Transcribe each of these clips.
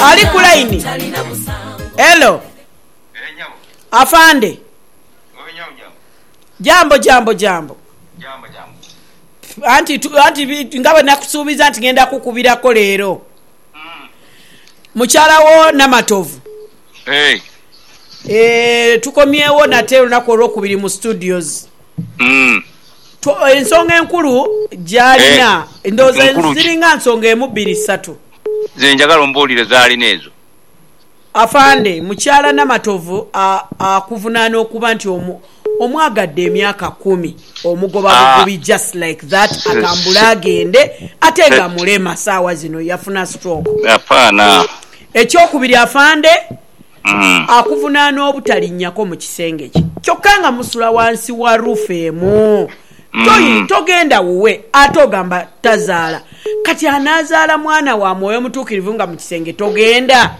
Ali kulaini. Hello. Afande. Jambo. Anti ngabe nakusuubiza nti ngenda kukubirako leero. Mukyalawo Namatovu. Tukomyewo nate olunaku olwokubiri mu studios. Ensonga enkulu gyalina ndowooza ziringa nsonga emu bbiri ssatu. Ze njagala ombuulire zaalina ezo. Afande mukyala Namatovu akuvunaana okuba nti omwagadde emyaka 10 omugoba bugubi just like that akambula agende ate nga mulema saawa zino yafuna stroke. Afaana. Ekyokubiri afande akuvunaana obutalinnyako mu kisenge kye. Kyokka nga musula wansi wa roof emu. Togenda wuwe ate ogamba tazaala. Kati anaazaala mwana wa mwoyo mutuukirivu nga mu kisenge togenda.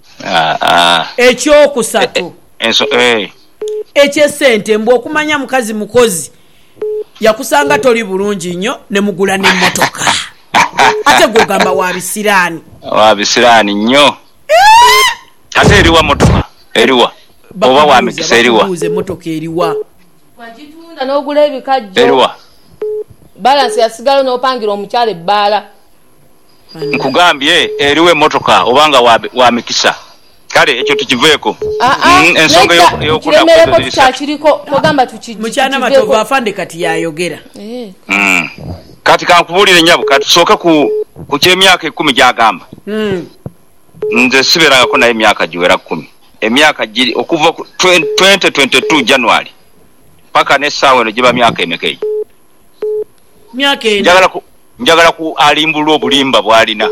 Ekyokusatu. Ekyesente mbwe okumanya mukazi mukozi yakusanga toli bulungi nnyo ne mugula n'emmotoka. Ate gwogamba wabisiraani. Wabisiraani nnyo. Ate eriwa motoka eriwa oba wamikisa eriwa. Buuze motoka eriwa. Wagitunda n'ogula ebikajjo. Eriwa. Balance yasigala n'opangira omukyala ebbaala. Nkugambye eriwe motoka obanga wamikisa. Kale ekyo tukiveeko. Ensonga y'okulemereko tukyakiriko togamba tukijja. Mukyala Namatovu afande kati yayogera. Kati kankubuulire nnyabo katusooke ku ky'emyaka 10 gy'agamba. Nze siberangako naye emyaka giwera 10. Emyaka giri okuva 2022 January paka n'essaawa eno giba myaka emeka eyo. Myaka eno. Njagala ku alimbulwa obulimba bw'alina.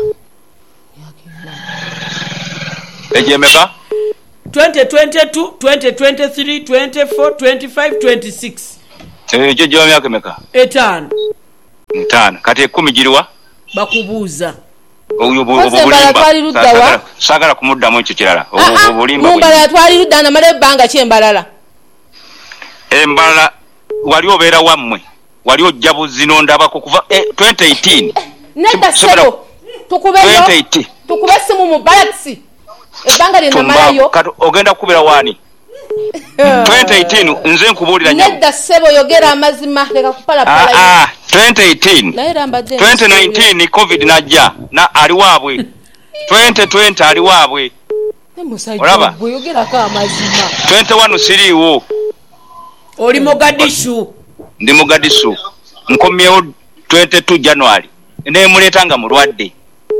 Ejemeka 2022 2023 24 25 26 ejo giba myaka emeka? 5. Kati 10 giriwa? Bakubuuza. Obulimba saagala kumuddamu ekyo kirala. Obulimba mumbala twali ludda na male banga kyembalala. Embalala wali obeera wammwe wali ojja buzino ndabako kuva 2018. Nedda sebo tukubeyo 2018 tukubesimu mu balaxi ebanga lina malayo kati ogenda kukubira wani 2018 nze nkubuulira nnyo. Nedda sebo yogera amazima leka kupala 2018 2019 covid najja na ali waabwe 2020 ali waabwe. Olaba yogera ka amazima 21 siriwo. Oli Mogadishu. Ndi Mogadishu. Nkomyewo 22 January. Ne muleta nga mulwadde.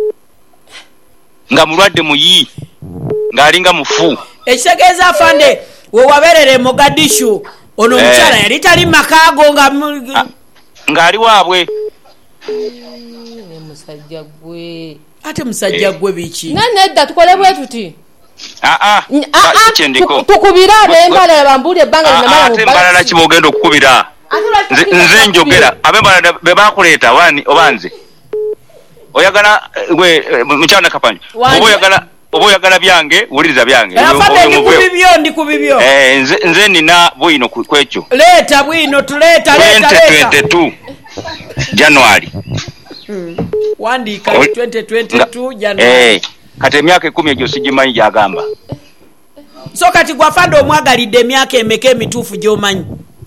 Nga mulwadde muyi. Nga alinga mufu. Ekitegeeza afande we waberere Mogadishu ono mukyala yali tali makaago nga ali waabwe. Ne musajja gwe. Ate musajja gwe biki? Nedda tukole bwe tuti. Kyendiko. Tukubira ab'embalala bambulye ebbanga lina mala mu basi. Embalala ki bwogenda okukubira? Nze njogera ab'embalala be bakuleeta wani obanze. Oyagala gwe mukyala Kapanja. Oba oyagala byange wuliriza byange. Ndi kubibyo. Nze nina bwino kwekyo. Leeta bwino tuleeta. 2022 January. Wandika 2022 January. Kati emyaka 10 egyo sigimanyi gyagamba. So kati gwafande omwagalidde emyaka emeka emituufu gy'omanyi?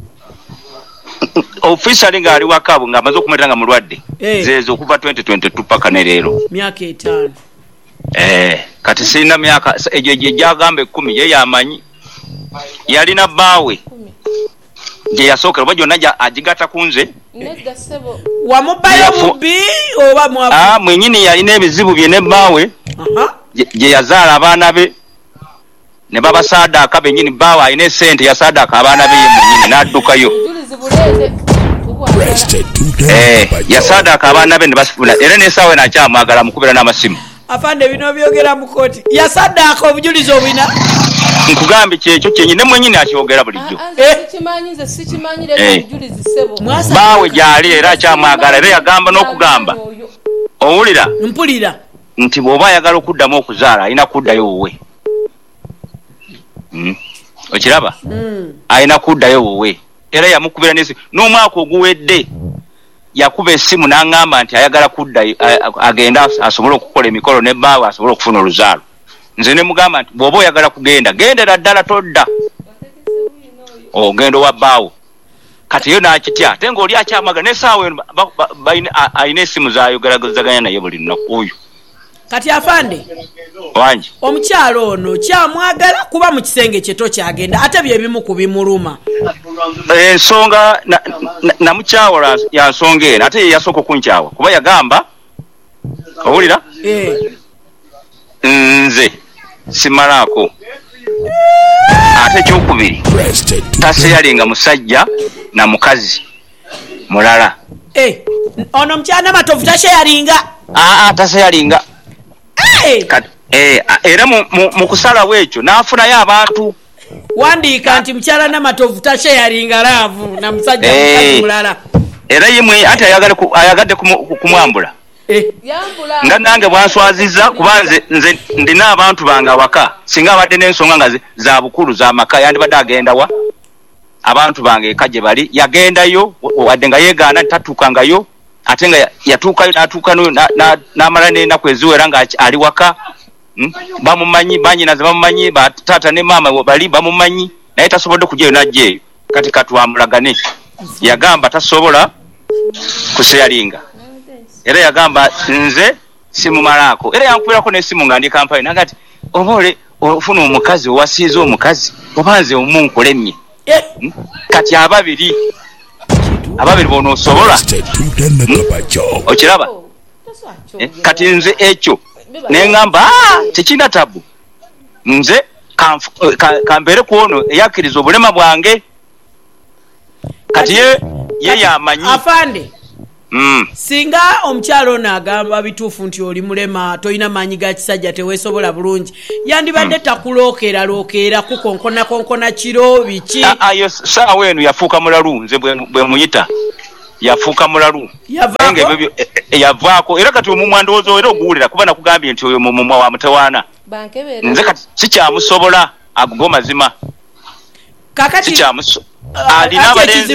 Officially nga ali wakabu nga amaze okumweta nga mulwadde. Zezo okuva 2022 paka ne leero. Myaka 5. Kati sirina myaka egyo gyagamba 10 ye yamanyi. Yalina bbaawe. Gye yasookera oba gyonna agigata ku nze. Nedda sebo. Wamubayo mubbi oba mwafu? Mwenyini yalina ebizibu bye ne bbaawe. Gye yazaala abaana be. Ne baba Saadaaka bennyini bbaawe alina esente ya Saadaaka abaana be ye mwenyini n'addukayo. Ya Saadaaka abaana be ne basifuna era n'essaawa n'akyamwagala mukubira n'amasimu. Afande bino byogera mu kooti. Ya Saadaaka obujulizi obina. Nkugambe kyekyo kyenyine mwenyini akyogera bulijjo. Sikimanyi leka obujulizi sebo. Bbaawe gy'ali era akyamwagala era yagamba n'okugamba. Owulira? Mpulira. Nti bw'oba ayagala okuddamu okuzaala alina kuddayo wowe. Okiraba? Alina kuddayo wowe. Era yamukubira n'omwaka oguwedde yakuba essimu n'aŋŋamba nti ayagala kuddayo agenda asobole okukola emikolo ne bbaawe asobole okufuna oluzaalo. nze ne mugamba nti bw'oba oyagala kugenda gendera ddala todda ogendo wa bbaawo kati yo n'akitya ate ng'oli akyamaga n'essaawa eno alina essimu zaayogeragazaganya naye buli lunaku oyo kati afande wangi omukyalo ono kyamwagala kuba mu kisenge kye tokyagenda ate byebimu ku bimuluma ensonga namukyawala ya nsonga eno ate ye yasooka okunkyawa kuba yagamba owulira nze simalaako ate ekyokubiri taseyalinga musajja na mukazi mulala ono mukyana matovu tasheyalinga taseyalinga era mu kusalawo ekyo n'afunayo abantu wandiika nti mukyala namatovu tasheyalinga laavu na musajja mukazi mulala era yemwe ati ayagadde kumwambula nga nange bwanswaziza kuba nze ndina abantu bange awaka singa abadde n'ensonga nga za bukulu za maka yandibadde agendawa abantu bange eka gye bali yagendayo wadde nga yeegaana tatuukangayo ate nga yatuukayo n'atuuka n'amala n'ennaku eziwera nga ali waka bamumanyi banyinaze bamumanyi bataata ne maama bali bamumanyi naye tasobodde kujjayo n'ajjaeyo kati katwamulagane yagamba tasobola kuseyalinga era yagamba nze simumalaako era yankubirako n'essimu nga ndi kampani naga ti obaole ofuna omukazi owasiize omukazi oba nze omunkulemmye kati ababiri bonosobola okiraba kati nze ekyo neŋŋamba tekina tabu nze kambeere ku ono eyakkiriza obulema bwange kati ye yamanyi afande singa omukyalo ono agamba bituufu nti oli mulema tolina maanyi ga kisajja teweesobola bulungi yandibadde takulookeeralookera kukonkonakonkona kiro biki yo saawa eno yafuuka mulalu nze bwe muyita yafuuka mulalu yavaako era kati omumwa ndowooza era oguwulira kuba nakugambye nti oyo mumumwa wa mutawaana nze kati sikyamusobola ago mazima kakati alina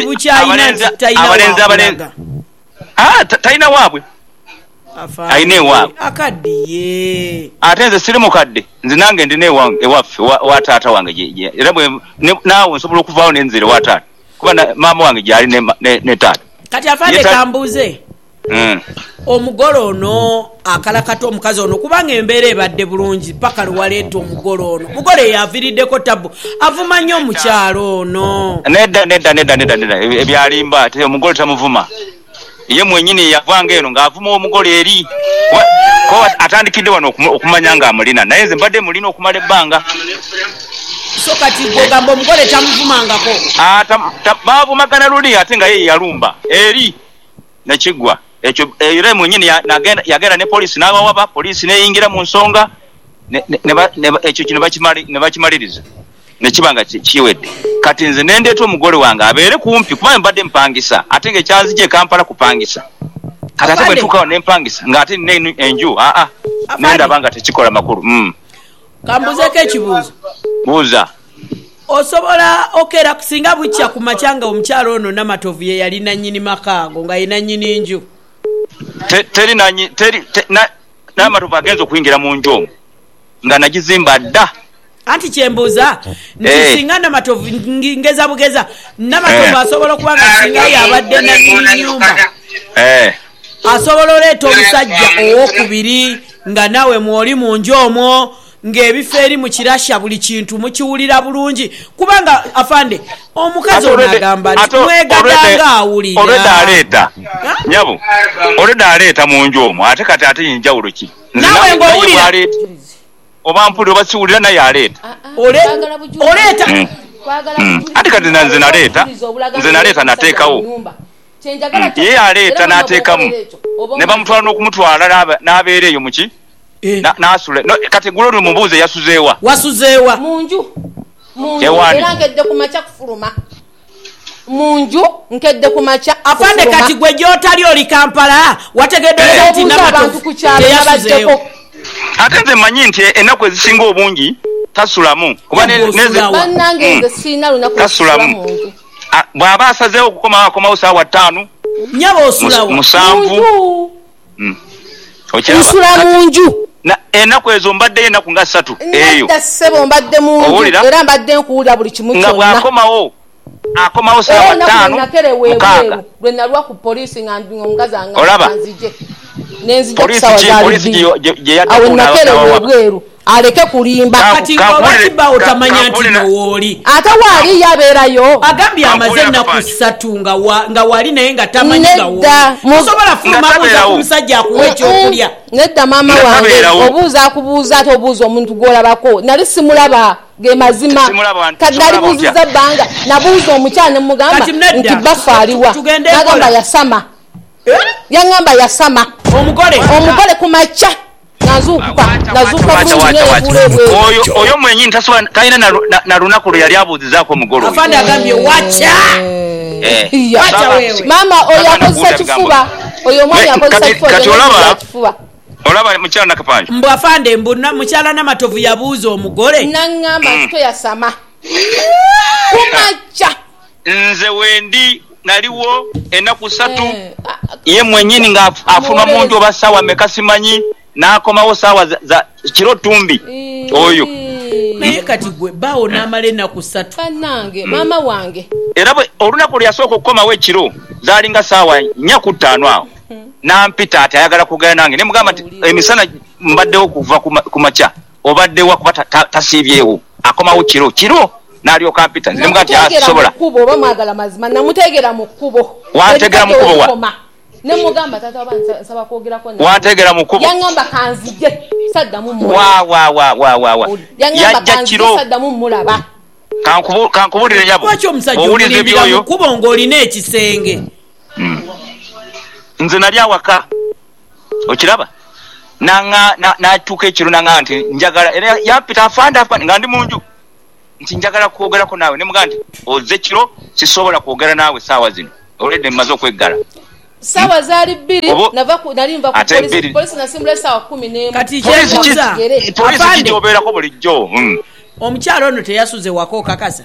abalenzi talina waabwe alina ewaabwe akaddiye ate nze siri mukadde nze nange ndina ewaffe wa taata wange era naawe nsobola okuvaawo nenzere wa taata kuba maama wange gyali ne taata kati afande kambuuze omugole ono akalakata omukazi ono kubanga embeera ebadde bulungi paka lwaleeta omugole ono mugole yaviiriddeko tabu avuma nnyo omukyalo ono nedda ebyalimba omugole tamuvuma ye mwenyini yavanga eno ng'avuma omugole eri ko atandikidde wano okumanya ng'amulina naye nze mbadde mulina okumala ebbanga so kati gwogamba omugole tamuvumangako baavumagana luli ate nga ye yalumba eri nekiggwa ekyo era mwenyini yagenda ne poliisi n'awawaba poliisi neyingira mu nsonga ekyo kino ne bakimaliriza nekibanga kiwedde kati nze nendeeta omugole wange abeere kumpi kuba mbadde mpangisa ate nga ekyanzija Kampala kupangisa kati ate bwetuukawo nempangisa ng'ate nina enju nendaba nga tekikola makulu kambuzeeko ekibuuzo buuza osobola okera kusinga bukya ku makyanga omukyalo ono namatovu ye yali nannyini maka ago nga ye nannyini nju namatovu agenza okuyingira mu nju omwo nga nagizimba dda anti kyembuuza nti singa namatovu ngeza bugeza namatovu asobola okuba nga singa yabadde nannyini nyumba asobola oleeta omusajja owokubiri nga nawe mwoli mu nju omwo ng'ebifo eri mu kirasha buli kintu mukiwulira bulungi kubanga afande omukazi ono agamba nti mwegadanga awulira oleda aleeta mu nju omwo ate yinjawulo ki nawe ng'owulira oba mpuli oba siwulira naye aleeta oleeta ate kati nze naleeta nateekawo ye aleeta n'ateekamu ne bamutwala n'okumutwala n'abeera eyo muki nasula kati gulo mubuuze yasuzeewa wasuzeewa munju era nkedde ku macha kufuluma munju nkedde ku macha afande kati gwe gyotali oli Kampala wategedde nti n'abantu ku kyalo n'abaddeko ate nze manyi nti ennaku ezisinga obungi tasulamu kuba bannange nze siina lunaku tasulamu bw'aba asazeewo okukomawo saawa 5 nyaba osulawo 7 osula munju na enaku ezo mbadde enaku nga 3 eyo nedda ssebo mbadde munju era mbadde nkuwulira buli kimu kyonna nga bw'akomawo saa 5 lwe nalwa ku poliisi nga omukazi olaba anzije nenzije kusawa awo nakerewe ebweru aleke kulimba kati wakiba otamanya nti nowooli ate waali yabeerayo agambye amaze ennaku 3 nga wali naye nga tamanyi gawoolisobola fulumabuuza ku musajja akuwa ekyokulya nedda maama wange obuuza akubuuza ate obuuza omuntu gwolabako nali simulaba ge mazima kati nali buuziza bbanga nabuuza omukyala ne mugamba nti baffe aliwa nagamba yasama yaŋŋamba yasama omugole ku makya oyo mwenyini tasobola kalina na lunaku lwe yali abuuzizaako omugole afande agambye wacha wewe maama oyo akozesa kifuba oyo omwanya akozesa kifuba olaba mukyala nakapanja mbu afande mbu mukyala namatovu yabuuza omugole naŋŋamba kito yasama kumakya nze wendi naliwo ennaku 3 ye mwenyini nga afunwa munju oba ssaawa meka simanyi n'akomawo ssaawa za kiro tumbi oyo naye kati gwe bawo n'amala ennaku 3 bannange maama wange era olunaku lwe yasooka okukomawo ekiro zaalinga ssaawa 4-5 awo nampita ati ayagala kugenda nange ne mugamba nti emisana mbaddewo kuva ku makya obaddewa kuba tasiibyewo akomawo kiro n'alyoka mpita nze mugamba nti asobola kubo oba mwagala mazima namuteegera mu kkubo wanteegera mu kkubo wa ne mugamba tata oba nsaba kwogerako wanteegera mu kkubo yaŋŋamba kanzije saddamu yajja kiro saddamu mulaba kankubulire nyabo lwaki omusajja omulimbira mu kkubo ng'olina ekisenge nze nali awaka okiraba n'atuuka ekiro naŋŋamba nti njagala era yampita afande nga ndi munju nti njagala kwogerako naawe ne mugamba nti ozze kiro sisobola kwogera naawe saawa zino olwedde mmaze okweggala sawa zaali 2 nali nva ku polisi nasimbula saawa 11 kati polisi kijobeerako bulijjo omukyalo ono teyasuze wako kakasa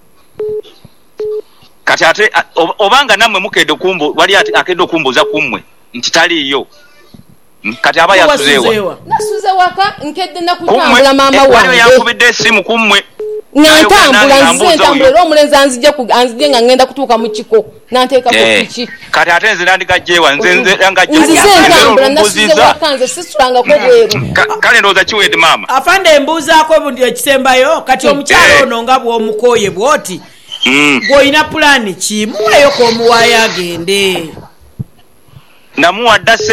kati ate obanga nammwe mukedde wali akedde okumbuuza kummwe nti taliiyo kati aba yasuzeewa nasuze waka nkedde nakutambula maama wange yankubidde esimu kummwe ntambula era omulenzi anzije nga ngenda kutuuka mu kiko nanteekako piki kati ate nze nandigajjeewa nzize entambula nasuze waka nze sisulangako bweru kale ndowooza kiwedde maama afande embuuzaako bundi ekisembayo kati omukyalo ono nga bw'omukooye bw'oti gw'olina pulaani ki muwayoko omuwaayo agende namuwadda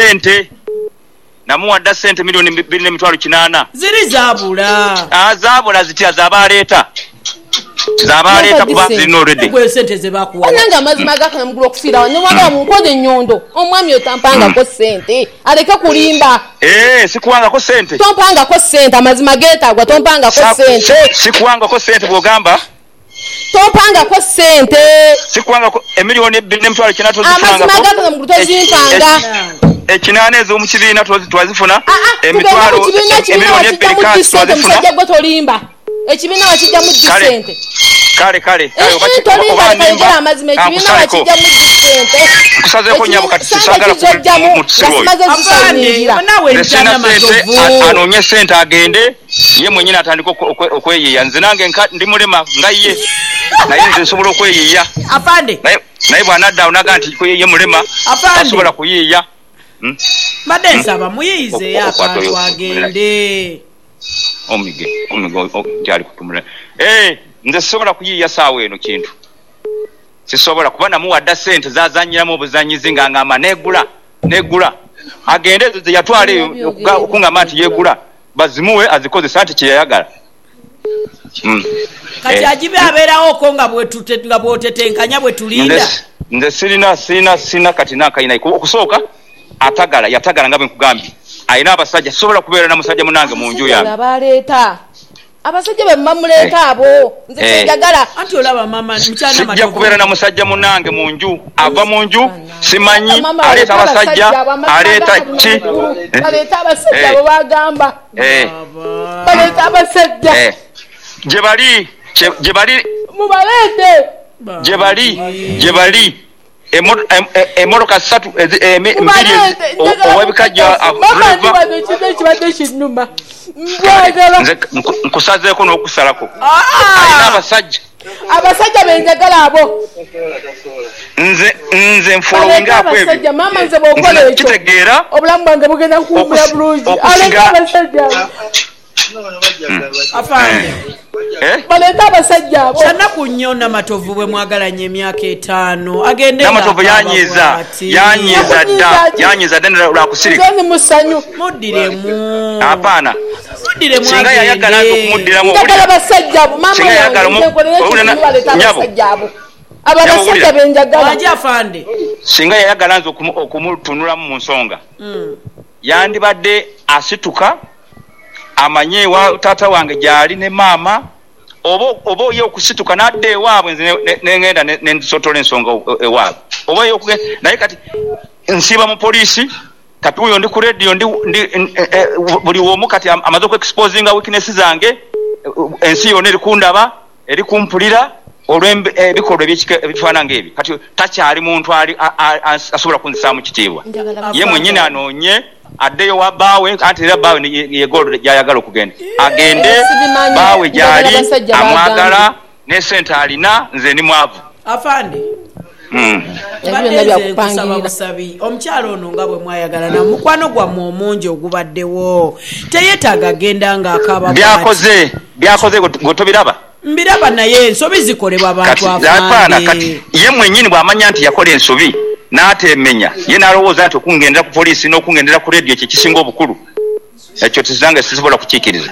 sente milioni 2.8 ziri zaabula zaabula zitya zabaleeta kuba zirina olwedde gwe sente ze bakuwa ananga amazima gakana mugula okufiirawo newagala munkoze ennyondo omwami otampangako sente aleke kulimba sikuwangako sente tompangako sente amazima geetaagwa tompangako sente sikuwangako sente bw'ogamba tompangako sente sikuwangako emiliyoni 2.8 amazima gakana mugulu tozimpanga ekinaana ez'omukibiina twazifuna emitwalo emiliyoni 2 twazifuna gwe tolimba ekibiina wakijjamu disente kale tolimba tekayogera amazima ekibiina wakijjamu disente nkusazeeko nyabo kati sisagala gasimaze zisalirira anoonye sente agende ye mwenyini atandika okweyiiya nze nange ndi mulema nga ye naye nze nsobola okweyiiya afande naye bw'anadda awo naga nti ye mulema tasobola kuyiiya mbadde nsaba muyiize akantu agende omige gyali kutumula nze sisobola kuyiiya saawa eno kintu sisobola kuba namuwadda sente zazanyiramu obuzanyizi nga ngamba negula agende ezo ze yatwala eyo okuŋŋamba nti yeegula bazimuwe azikozesa nti kyeyayagala kati agibe abeerawoko nga bwotetenkanya bwe tulinda nze sirina kati nakayina okusooka yatagala nga bwe nkugambye ayina abasajja sobola kubeera na musajja munange mu nju yange abaleeta abasajja be mamuleeta abo nze kyejagala anti olaba mama mukyana matovu sijja kubeera na musajja munange mu nju ava mu nju simanyi aleeta abasajja aleeta ki baleeta abasajja abo bagamba baleeta abasajja gye bali mubalete gye bali emotoka 3 owebikajja nkusazeeko n'okusalako alina abasajja benjagala abo nze nfolowingaako ebyo mama nze bwokola ekyo kitegeera obulamu bwange bugenda kuwummula bulungi aleka abasajja afande baleta abasajja abo kyanaku nnyo Namatovu bwe mwagalanye emyaka 5 agende Namatovu yanyiza dda lwakusirika nze musanyu muddiremu apaana muddiremu singa yayagala okumuddiramu njagala basajja abo mama baleta abasajja abo abasajja benjagala waje afande singa yayagala nze okumutunulamu mu nsonga yandibadde asituka amanye wa tata wange gyali ne mama oba oyo okusituka n'adda ewaabwe nze nengenda nensotola ensonga ewaabwe oba oyo naye kati nsiba mu poliisi kati uyo ndi ku radio buli womu kati amaze okuexposinga weakness zange ensi yonna eri kundaba eri kumpulira olw'ebikolwa ebifaana ng'ebi kati takyali muntu asobola kunzisaamu kitiibwa ye mwennyini anoonye addeyo wa baawe anti era baawe yegolo gyayagala okugenda agende baawe gyali amwagala ne sente alina nze ndi mwavu afande busabi omukyalo ono nga bwe mwayagala na mukwano gwammwe omungi ogubaddewo teyeetaaga agenda ng'akaaba byakoze gotobiraba mbiraba naye ensobi zikolebwa abantu afande kati ye mwennyini bw'amanya nti yakola ensobi n'atemenya ye n'alowooza nti okungendera ku poliisi n'okungendera ku radio kye kisinga obukulu ekyo tizange sisobola kukiikiriza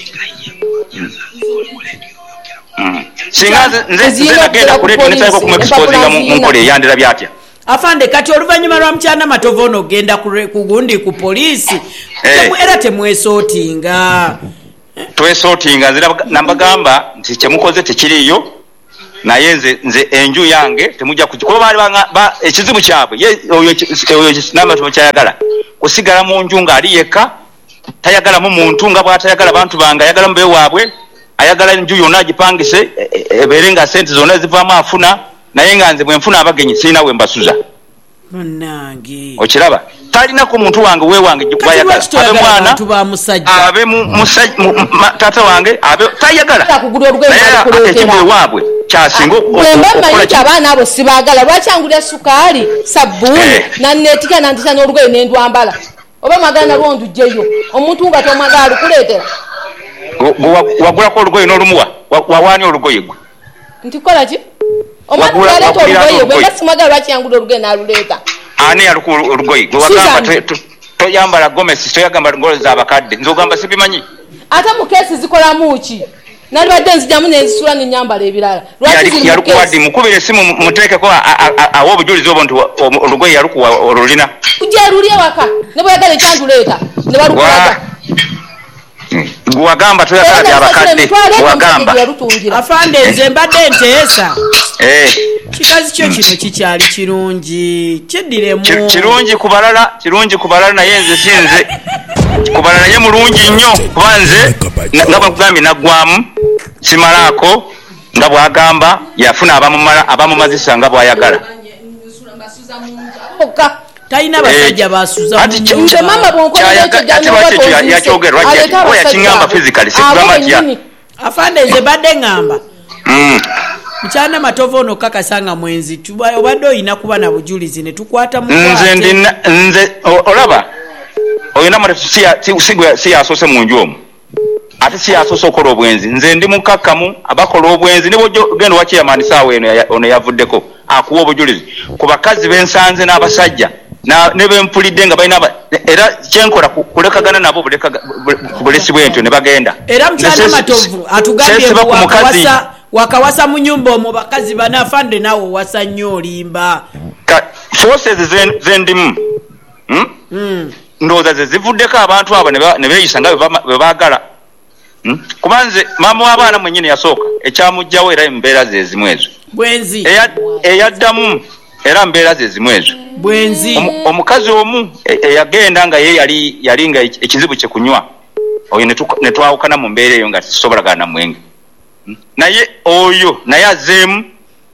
singa nze nagenda ku radio netandika okumuexposinga mu nkola eyandira byatya afande kati oluvannyuma lwa mukyana Matovu ono ogenda ku gundi ku poliisi era temwesootinga twesootinga nze nambagamba nti kyemukoze tekiriiyo naye nze enju yange temujja kuba baali ekizibu kyabwe oyo Namatovu kyayagala kusigala mu nju ng'ali yekka tayagalamu muntu nga bw'atayagala bantu bange ayagala mube waabwe ayagala enju yonna agipangise ebeere nga sente zonna zivaamu afuna naye nga nze bwe nfuna abagenyi sirina we mbasuza okiraba talinaku muntu wange wewange gwayagala abe mwana abe tata wange abe tayagala ekibwe waabwe kyasinga okukola abaana abo sibaagala lwaki angulira sukaali sabbuuni nanneetika nantisa n'olugoye nendwambala oba mwagala nalwo ndujjeyo omuntu nga tomwagala alukuleetera wagulako olugoye n'olumuwa wawaani olugoye gwe nti kola ki omwana aleeta olugoye gwe nga simwagala lwaki yangulira olugoye n'aluleeta ani yaluku olugoye gwe wagamba toyambala gomesi toyagamba ngolo z'abakadde nze ogamba sibimanyi ate mu keesi zikolamu ki nalibadde nzijamu nenzisula nenyambala ebirala yalukuwadde mukubira esimu muteekeko awa obujulizi obwo nti olugoye yalukuwa olulina kujerulye waka ne bweyagala ekyanduleeta ne balukulaga gwagamba toyagala byabakadde gwagamba afande nze mbadde nteesa kikazi kyo kino kikyali kirungi kiddiremu kirungi kubalala naye nze sinze kubalala ye mulungi nnyo kuba nze nga bwekugambye naggwamu simalaako nga bwagamba yafuna abamumazisa nga bwayagala talina basajja basuza nze mama bwonkoyakyogera yakiŋŋamba physically sikugamba tya afande nze badde ŋŋamba mukyala Namatovu ono kakasanga mwenzi obadde oyina kuba na bujulizi ne tukwata nze olaba oyina si yasoose mu nju omwo ate si yasoose okola obwenzi nze ndi mukakkamu abakola obwenzi ne bwogenda wakiyamanisaawo ono yavuddeko akuwa obujulizi ku bakazi bensanze n'abasajja ne bempulidde nga balina era kyenkola kulekagana nabo bulesi bwentyo ne bagenda era mukyala Namatovu atugambye wakawasa mu nyumba omwo bakazi bana afande naawe owasa nnyo olimba forces zendimu ndowooza ze zivuddeko abantu abo ne beeyisa nga bwe baagala kuba nze maama w'abaana mwennyini yasooka ekyamugjawo era embeera ze zimu ezo bwenzi eyaddamu era mbeera ze zimu ezo bwenzi omukazi omu eyagenda nga ye yali nga ekizibu kye kunywa oyo ne twawukana mu mbeera eyo nga tetusobolagana na mwenge naye oyo naye azeemu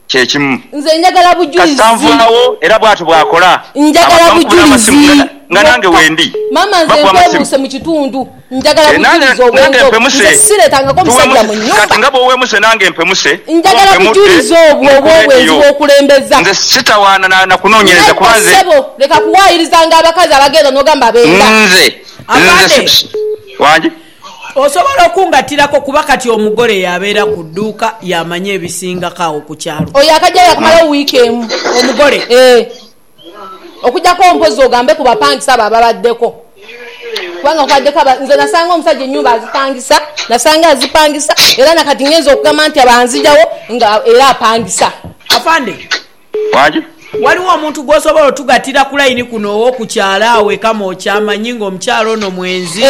kyekimu nze njagala bujulizi kasanvulawo era bwatu bwakola njagala bujulizi nga nange wendi mama nze nkwebuse mu kitundu njagala bujulizi obwo nze siretangako omusajja mu nnyumba kati nga bw'owemuse nange mpemuse njagala bujulizi obwo obwobwenzi bw'okulembeza nze sitawaana na kunoonyereza kubanze leka kuwaayirizanga abakazi abagenda n'ogamba benda nze wangi osobola okungatirako kuba kati omugole yabeera ku dduuka yamanye ebisingako awo ku kyalo oyo akajja yakumalawo wiiki emu omugole okujjako mpozi ogambe ku bapangisa abo ababaddeko kubanga kwaddeko nze nasanga omusajja ennyumba azipangisa nasanga azipangisa era nakati ngenza okugamba nti abanzijawo nga era apangisa afande wangi waliwo omuntu gwosobola otugatira ku layini kuno ow'okukyalo awo ekama okyamanyi ng'omukyalo ono mwenzi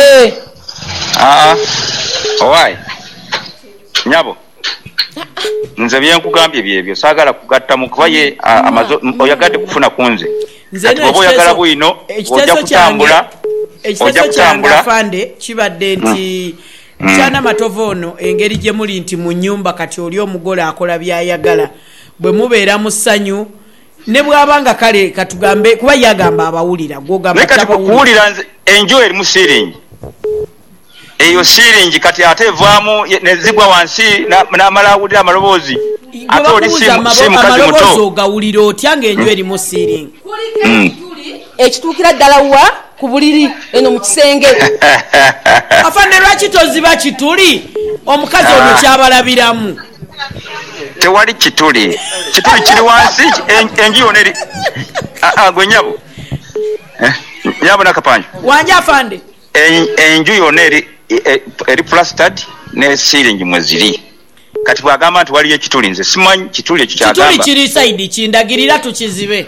owaayi nyabo nze byenkugambye byebyo saagala kugattamu kuba ye oyagadde kufuna ku nze kati oba oyagala bwino ojja kutambula ekiteeso kyange afande kibadde nti kyana matovu ono engeri gye muli nti mu nnyumba kati oli omugole akola byayagala bwe mubeera mu ssanyu ne bw'abanga kale katugambe kuba yagamba abawulira naye kati kukuwulira nze enju erimu siiringi eyo siiringi kati ate evaamu nezigwa wansi n'amala awulira amaloboozi ate oli si mukazi muto ogawulira otya ng'enju erimu siiringi ekituukira ddala wa ku buliri eno mu kisenge afande lwaki toziba kituli omukazi ono kyabalabiramu tewali kituli kiri wansi enju yona eri gwe nyabo nyabo nakapanja wanje afande enju yona eri plastered ne siiringi mwe ziri kati bwagamba nti waliyo ekituli nze simanyi kituli ekyo kyagamba kituli kiri saidi kindagirira tukizibe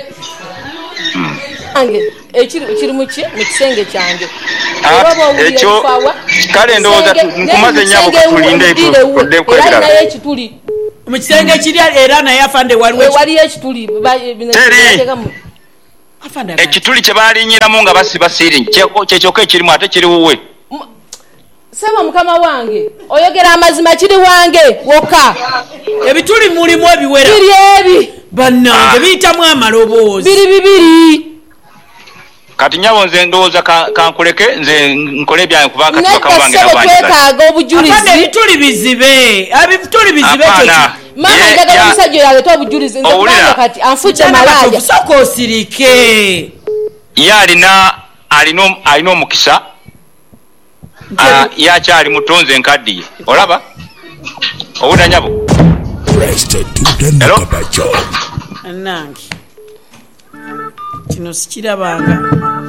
ekiri mu kisenge kyange ekyo kale ndowooza nkumaze ennyabo katulinde naye ekituli mu kisenge kiri era naye afande waliyo ekituli ekituli kye baalinyiramu nga basiba siiringi kyekyoka ekirimu ate kiri wuwe saba mukama wange oyogera amazima kiri wange wokka ebituli mulimu ebiwera biri ebi bannange biyitamu amaloboozi biri bibiri kati nyabo nze ndowooza kankuleke nze nkole ebyange kubanga nekasebe twetaaga obujulizi ebituli bizibe ebituli bizibe mama njagala omusajja oyo aleta obujulizi nze kubanga kati anfudde malaaya soka osirike ye alina omukisa yakyali mutonze nkaddiye olaba owuda nyabo nange kino sikirabanga